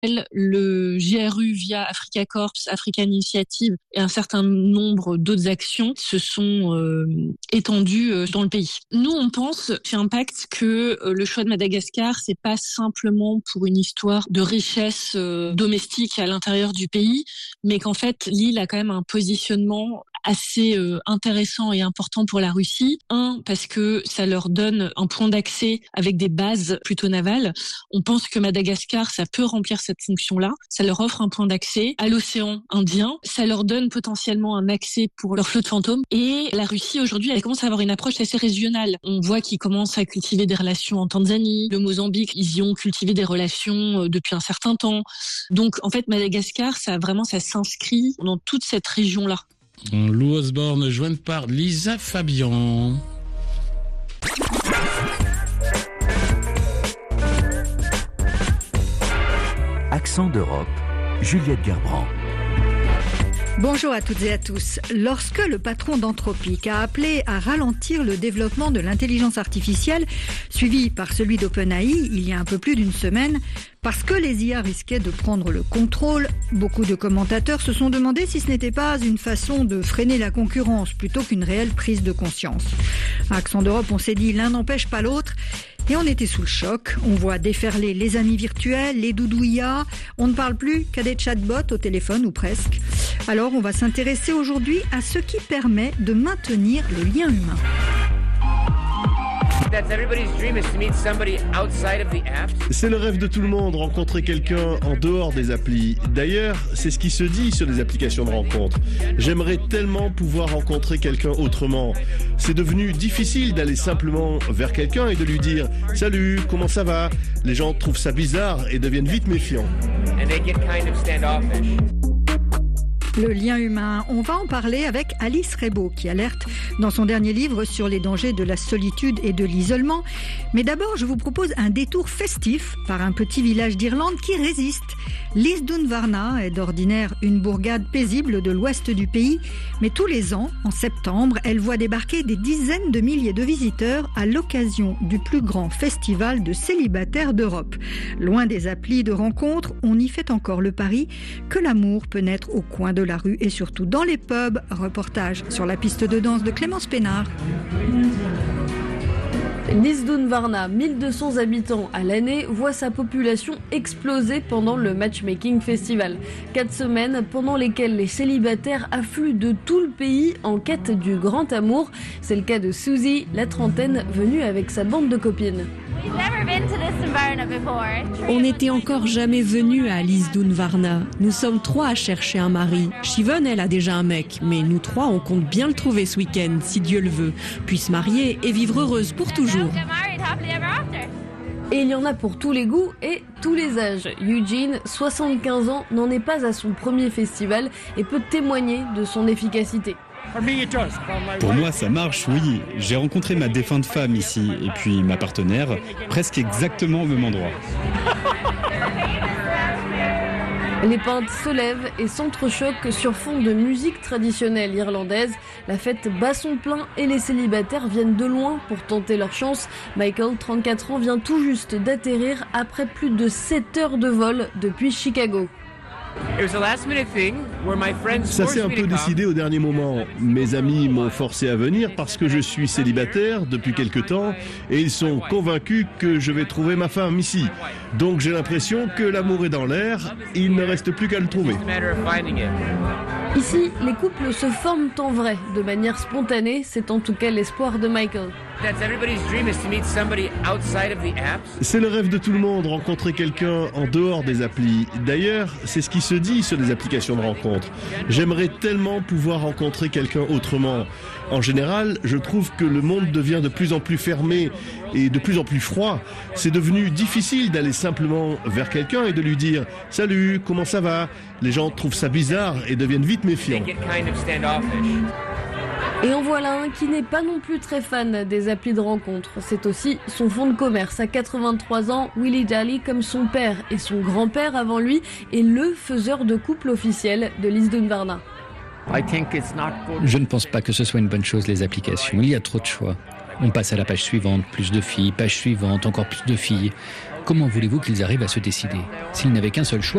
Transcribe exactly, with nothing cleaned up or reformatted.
le G R U via Africa Corps, African Initiative et un certain nombre d'autres actions se sont euh, étendues euh, dans le pays. Nous, on pense chez Impact que euh, le choix de Madagascar, c'est pas simplement pour une histoire de richesse euh, domestique à l'intérieur du pays, mais qu'en fait, l'île a quand même un positionnement assez euh, intéressant et important pour la Russie. Un, parce que ça leur donne un point d'accès avec des bases plutôt navales. On pense que Madagascar, ça peut remplir cette fonction-là. Ça leur offre un point d'accès à l'océan Indien. Ça leur donne potentiellement un accès pour leur flotte fantôme. Et la Russie, aujourd'hui, elle commence à avoir une approche assez régionale. On voit qu'ils commencent à cultiver des relations en Tanzanie, le Mozambique, ils y ont cultivé des relations depuis un certain temps. Donc, en fait, Madagascar, ça vraiment, ça s'inscrit dans toute cette région-là. Lou Osborne, jointe par Lisa Fabian. Accent d'Europe, Juliette Gerbrand. Bonjour à toutes et à tous. Lorsque le patron d'Anthropic a appelé à ralentir le développement de l'intelligence artificielle, suivi par celui d'OpenAI il y a un peu plus d'une semaine, parce que les I A risquaient de prendre le contrôle, beaucoup de commentateurs se sont demandé si ce n'était pas une façon de freiner la concurrence plutôt qu'une réelle prise de conscience. À Accent d'Europe, on s'est dit l'un n'empêche pas l'autre. Et on était sous le choc. On voit déferler les amis virtuels, les doudous I A. On ne parle plus qu'à des chatbots au téléphone ou presque. Alors on va s'intéresser aujourd'hui à ce qui permet de maintenir le lien humain. C'est le rêve de tout le monde, rencontrer quelqu'un en dehors des applis. D'ailleurs, c'est ce qui se dit sur les applications de rencontre. J'aimerais tellement pouvoir rencontrer quelqu'un autrement. C'est devenu difficile d'aller simplement vers quelqu'un et de lui dire « Salut, comment ça va ?» Les gens trouvent ça bizarre et deviennent vite méfiants. Le lien humain, on va en parler avec Alice Rebaud qui alerte dans son dernier livre sur les dangers de la solitude et de l'isolement. Mais d'abord, je vous propose un détour festif par un petit village d'Irlande qui résiste. Lisdoonvarna est d'ordinaire une bourgade paisible de l'ouest du pays, mais tous les ans, en septembre, elle voit débarquer des dizaines de milliers de visiteurs à l'occasion du plus grand festival de célibataires d'Europe. Loin des applis de rencontres, on y fait encore le pari que l'amour peut naître au coin de la rue et surtout dans les pubs. Reportage sur la piste de danse de Clémence Pénard. Lisdoonvarna, mille deux cents habitants à l'année, voit sa population exploser pendant le Matchmaking Festival. Quatre semaines pendant lesquelles les célibataires affluent de tout le pays en quête du grand amour. C'est le cas de Suzy, la trentaine, venue avec sa bande de copines. On n'était encore jamais venu à Lisdoonvarna. Nous sommes trois à chercher un mari. Shivon, elle a déjà un mec, mais nous trois, on compte bien le trouver ce week-end, si Dieu le veut, puis se marier et vivre heureuse pour toujours. Et il y en a pour tous les goûts et tous les âges. Eugene, soixante-quinze ans, n'en est pas à son premier festival et peut témoigner de son efficacité. Pour moi, ça marche, oui. J'ai rencontré ma défunte femme ici, et puis ma partenaire, presque exactement au même endroit. Les peintres se lèvent et s'entrechoquent sur fond de musique traditionnelle irlandaise. La fête bat son plein et les célibataires viennent de loin pour tenter leur chance. Michael, trente-quatre ans, vient tout juste d'atterrir après plus de sept heures de vol depuis Chicago. Ça s'est un peu décidé au dernier moment. Mes amis m'ont forcé à venir parce que je suis célibataire depuis quelque temps et ils sont convaincus que je vais trouver ma femme ici. Donc j'ai l'impression que l'amour est dans l'air, il ne reste plus qu'à le trouver. Ici, les couples se forment en vrai, de manière spontanée, c'est en tout cas l'espoir de Michael. C'est le rêve de tout le monde, rencontrer quelqu'un en dehors des applis. D'ailleurs, c'est ce qui se dit sur les applications de rencontre. J'aimerais tellement pouvoir rencontrer quelqu'un autrement. En général, je trouve que le monde devient de plus en plus fermé et de plus en plus froid. C'est devenu difficile d'aller simplement vers quelqu'un et de lui dire « Salut, comment ça va ?» Les gens trouvent ça bizarre et deviennent vite méfiants. Et en voilà un qui n'est pas non plus très fan des applis de rencontre. C'est aussi son fonds de commerce. À quatre-vingt-trois ans, Willie Daly, comme son père et son grand-père avant lui, est le faiseur de couple officiel de Lisdoonvarna. Je ne pense pas que ce soit une bonne chose, les applications. Il y a trop de choix. On passe à la page suivante, plus de filles, page suivante, encore plus de filles. Comment voulez-vous qu'ils arrivent à se décider ? S'ils n'avaient qu'un seul choix,